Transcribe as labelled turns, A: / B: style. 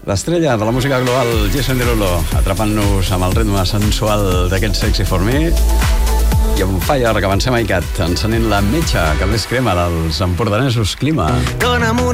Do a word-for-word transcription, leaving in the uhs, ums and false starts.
A: L'estrella de la música global, Jason Derulo, atrapant-nos amb el ritme sensual d'aquest Sexy For Me. I on Fire, que avancem a ICAT, encenent la metxa que més crema dels empordanesos Clima.
B: Dona'm una